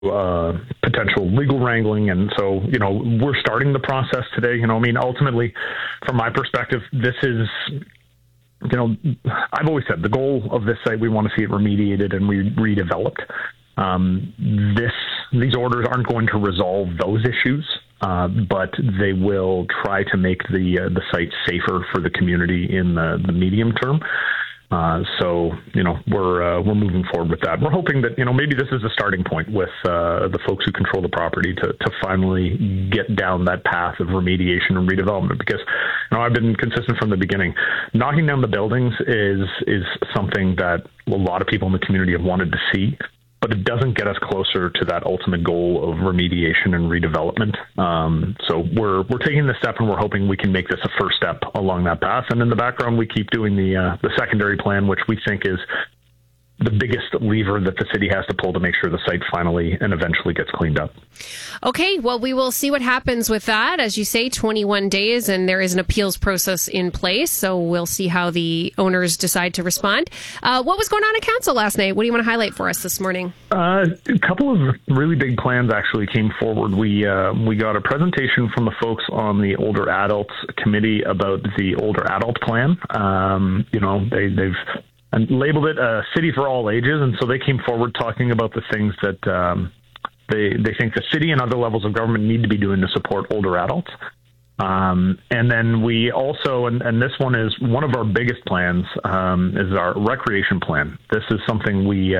potential legal wrangling. And so, we're starting the process today. Ultimately, from my perspective, this is, I've always said the goal of this site, we want to see it remediated and redeveloped. These orders aren't going to resolve those issues, but they will try to make the site safer for the community in the medium term. So we're moving forward with that. We're hoping that, maybe this is a starting point with the folks who control the property to finally get down that path of remediation and redevelopment. Because, I've been consistent from the beginning. Knocking down the buildings is something that a lot of people in the community have wanted to see, but it doesn't get us closer to that ultimate goal of remediation and redevelopment. So we're taking this step, and we're hoping we can make this a first step along that path. And in the background, we keep doing the secondary plan, which we think is the biggest lever that the city has to pull to make sure the site finally and eventually gets cleaned up. Okay, well, we will see what happens with that. As you say, 21 days, and there is an appeals process in place, so we'll see how the owners decide to respond. What was going on at council last night? What do you want to highlight for us this morning? A couple of really big plans actually came forward. We got a presentation from the folks on the Older Adults Committee about the Older Adult Plan. They've and labeled it a city for all ages. And so they came forward talking about the things that they think the city and other levels of government need to be doing to support older adults. And then we also, and this one is one of our biggest plans, is our recreation plan. This is something we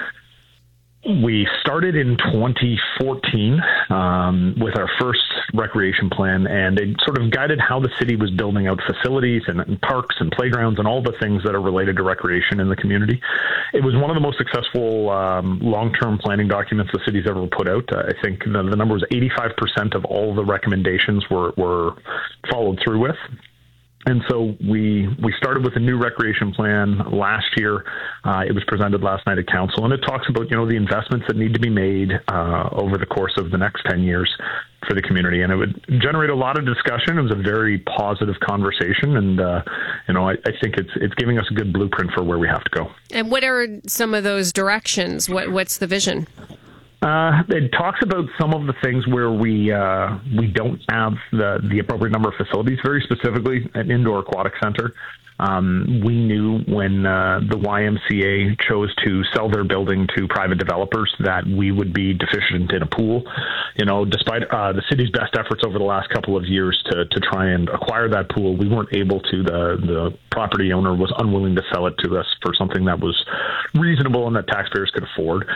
started in 2014 with our first recreation plan, and it sort of guided how the city was building out facilities and parks and playgrounds and all the things that are related to recreation in the community. It was one of the most successful long-term planning documents the city's ever put out. I think the number was 85% of all the recommendations were followed through with. And so we started with a new recreation plan last year. It was presented last night at council, and it talks about, the investments that need to be made over the course of the next 10 years for the community. And it would generate a lot of discussion. It was a very positive conversation. And, I think it's giving us a good blueprint for where we have to go. And what are some of those directions? What's the vision? It talks about some of the things where we don't have the appropriate number of facilities, very specifically an indoor aquatic center. We knew when the YMCA chose to sell their building to private developers that we would be deficient in a pool. Despite the city's best efforts over the last couple of years to try and acquire that pool, we weren't able to. The property owner was unwilling to sell it to us for something that was reasonable and that taxpayers could afford.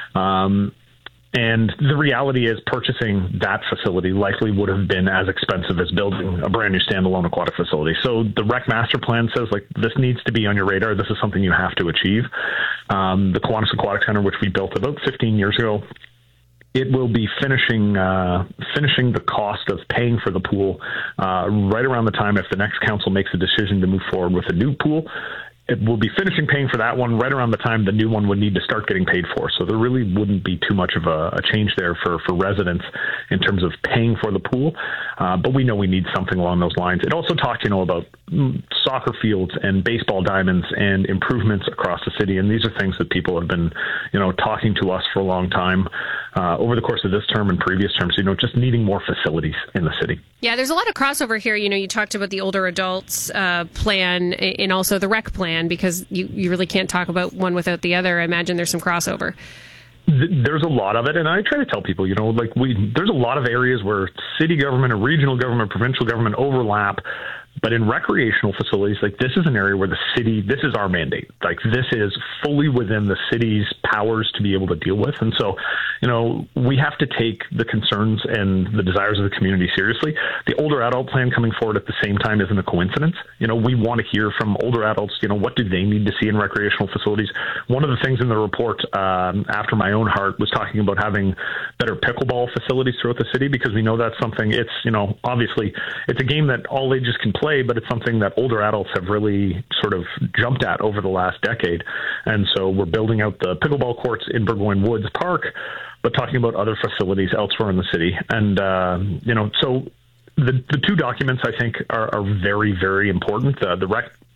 And the reality is purchasing that facility likely would have been as expensive as building a brand new standalone aquatic facility. So the rec master plan says, this needs to be on your radar. This is something you have to achieve. The Kiwanis Aquatic Center, which we built about 15 years ago, it will be finishing the cost of paying for the pool right around the time if the next council makes a decision to move forward with a new pool. It will be finishing paying for that one right around the time the new one would need to start getting paid for. So there really wouldn't be too much of a change there for residents in terms of paying for the pool. But we know we need something along those lines. It also talked, about soccer fields and baseball diamonds and improvements across the city. And these are things that people have been, talking to us for a long time over the course of this term and previous terms, just needing more facilities in the city. Yeah, there's a lot of crossover here. You talked about the older adults plan and also the rec plan, because you really can't talk about one without the other. I imagine there's some crossover. There's a lot of it, and I try to tell people, there's a lot of areas where city government or regional government, provincial government overlap. But in recreational facilities, this is an area where the city, this is our mandate. This is fully within the city's powers to be able to deal with. And so, we have to take the concerns and the desires of the community seriously. The older adult plan coming forward at the same time isn't a coincidence. We want to hear from older adults, what do they need to see in recreational facilities? One of the things in the report, after my own heart, was talking about having better pickleball facilities throughout the city, because we know that's something, it's, obviously, it's a game that all ages can play, but it's something that older adults have really sort of jumped at over the last decade. And so we're building out the pickleball courts in Burgoyne Woods Park, but talking about other facilities elsewhere in the city. And, so the two documents, I think, are very, very important. The rec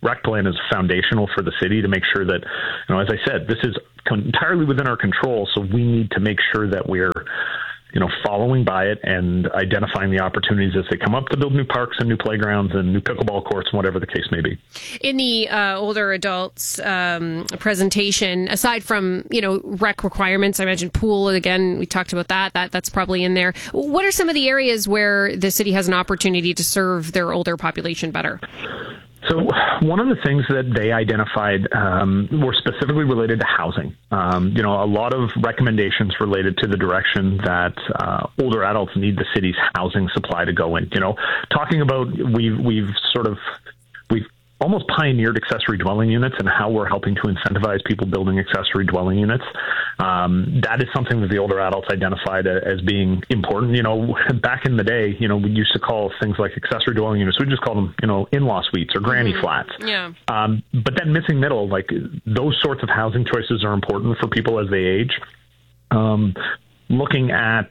rec plan is foundational for the city to make sure that, as I said, this is entirely within our control. So we need to make sure that we're, following by it and identifying the opportunities as they come up to build new parks and new playgrounds and new pickleball courts, and whatever the case may be. In the older adults presentation, aside from, rec requirements, I mentioned pool, again, we talked about that's probably in there. What are some of the areas where the city has an opportunity to serve their older population better? So one of the things that they identified were specifically related to housing. A lot of recommendations related to the direction that older adults need the city's housing supply to go in. Talking about we've almost pioneered accessory dwelling units and how we're helping to incentivize people building accessory dwelling units. That is something that the older adults identified as being important. Back in the day, we used to call things like accessory dwelling units, we just call them, in-law suites or granny flats. Yeah. But that missing middle, like those sorts of housing choices are important for people as they age. Looking at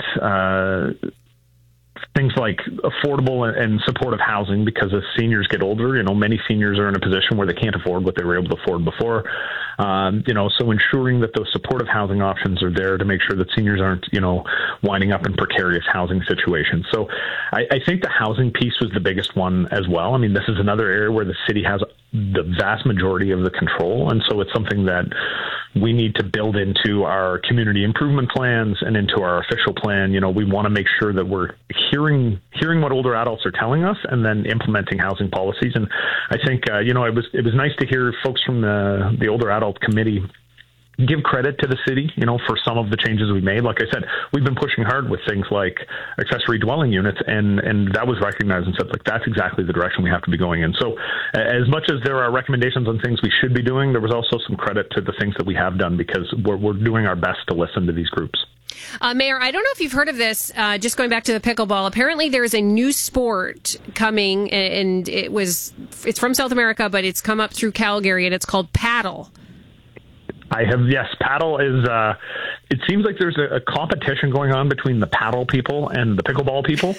things like affordable and supportive housing, because as seniors get older, many seniors are in a position where they can't afford what they were able to afford before. So ensuring that those supportive housing options are there to make sure that seniors aren't, winding up in precarious housing situations. So I think the housing piece was the biggest one as well. I mean, this is another area where the city has the vast majority of the control. And so it's something that we need to build into our community improvement plans and into our official plan. We want to make sure that we're hearing what older adults are telling us and then implementing housing policies. And I think, it was nice to hear folks from the older adult committee give credit to the city, for some of the changes we made. Like I said, we've been pushing hard with things like accessory dwelling units, and that was recognized and said, like, that's exactly the direction we have to be going in. So as much as there are recommendations on things we should be doing, there was also some credit to the things that we have done, because we're doing our best to listen to these groups. Mayor, I don't know if you've heard of this, just going back to the pickleball. Apparently there is a new sport coming, and it's from South America, but it's come up through Calgary, and it's called paddle. I have, yes. Paddle is, it seems like there's a competition going on between the paddle people and the pickleball people.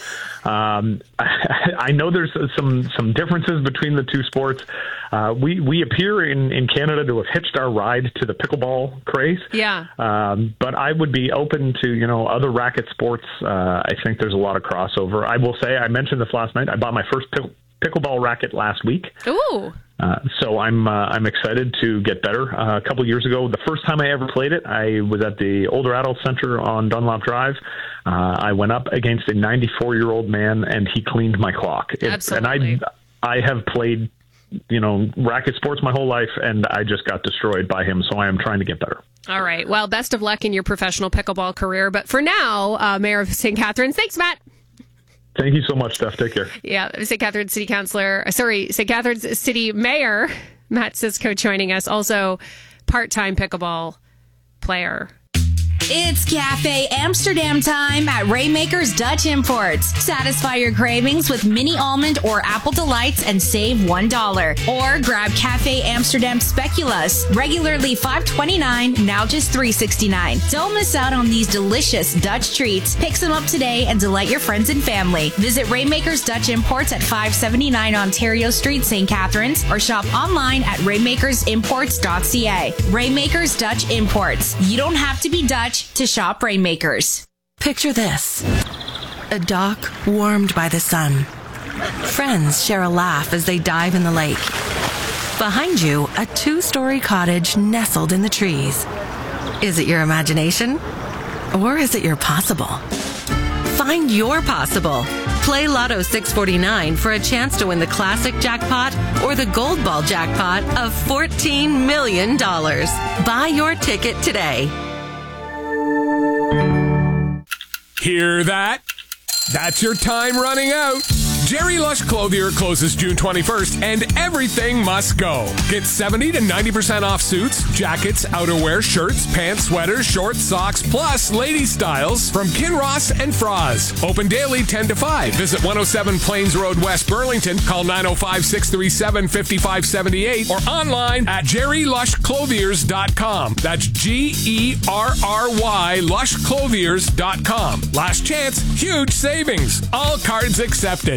I know there's some differences between the two sports. We appear in Canada to have hitched our ride to the pickleball craze. Yeah. But I would be open to, other racket sports. I think there's a lot of crossover. I will say, I mentioned this last night, I bought my first pickleball racket last week. Ooh. So I'm excited to get better. A couple years ago, the first time I ever played it, I was at the Older Adult Center on Dunlop Drive. I went up against a 94-year-old man, and he cleaned my clock. Absolutely. And I have played, racket sports my whole life, and I just got destroyed by him. So I am trying to get better. All right. Well, best of luck in your professional pickleball career. But for now, Mayor of St. Catharines, thanks, Matt. Thank you so much, Steph. Take care. Yeah, St. Catharines St. Catharines City Mayor Matt Cisco joining us, also part-time pickleball player. It's Cafe Amsterdam time at Rainmaker's Dutch Imports. Satisfy your cravings with mini almond or apple delights and save $1. Or grab Cafe Amsterdam Speculoos, regularly $5.29, now just $3.69. Don't miss out on these delicious Dutch treats. Pick some up today and delight your friends and family. Visit Rainmaker's Dutch Imports at 579 Ontario Street, St. Catharines, or shop online at rainmakersimports.ca. Rainmaker's Dutch Imports. You don't have to be Dutch to shop Rainmakers. Picture this. A dock warmed by the sun. Friends share a laugh as they dive in the lake. Behind you, a 2-story cottage nestled in the trees. Is it your imagination? Or is it your possible? Find your possible. Play Lotto 649 for a chance to win the classic jackpot or the gold ball jackpot of $14 million. Buy your ticket today. Hear that? That's your time running out. Jerry Lush Clothier closes June 21st, and everything must go. Get 70 to 90% off suits, jackets, outerwear, shirts, pants, sweaters, shorts, socks, plus lady styles from Kinross and Froz. Open daily 10 to 5. Visit 107 Plains Road, West Burlington. Call 905-637-5578 or online at jerrylushclothiers.com. That's GERRY lushclothiers.com. Last chance, huge savings. All cards accepted.